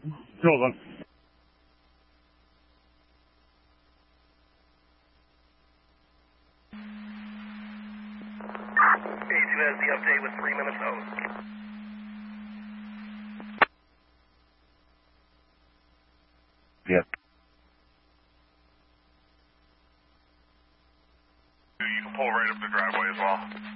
Hold on. A2 has the update with 3 minutes out. Yep. You can pull right up the driveway as well.